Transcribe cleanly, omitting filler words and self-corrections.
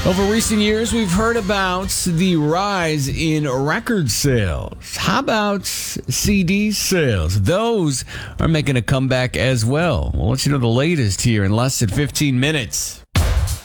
Over recent years, we've heard about the rise in record sales. How about CD sales? Those are making a comeback as well. We'll let you know the latest here in less than 15 minutes.